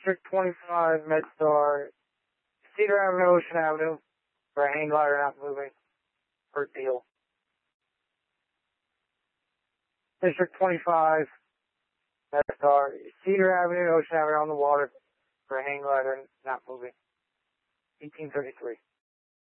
District 25, MedStar, Cedar Avenue, Ocean Avenue, for a hang glider not moving, per deal. District 25, MedStar, Cedar Avenue, Ocean Avenue on the water, for a hang glider not moving, 1833.